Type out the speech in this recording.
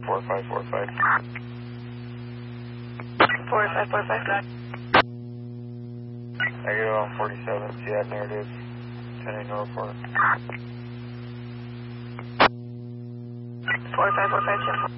4545. 4545. Negative on 47, Seattle narrative, 10 no report. 4545.